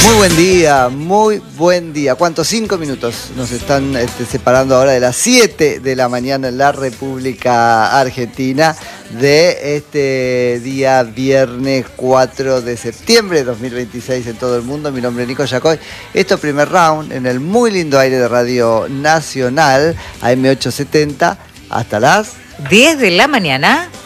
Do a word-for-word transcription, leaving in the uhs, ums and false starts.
Muy buen día, muy buen día. ¿Cuántos? Cinco minutos nos están este, separando ahora de las siete de la mañana en la República Argentina de este día viernes cuatro de septiembre de dos mil veintiséis en todo el mundo. Mi nombre es Nico Yacoy. Esto es Primer Round en el muy lindo aire de Radio Nacional, A M ochocientos setenta, hasta las diez de la mañana.